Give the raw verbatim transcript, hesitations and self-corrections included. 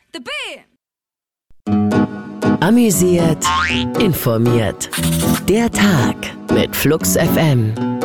The B. Amüsiert, informiert. Der Tag mit Flux F M.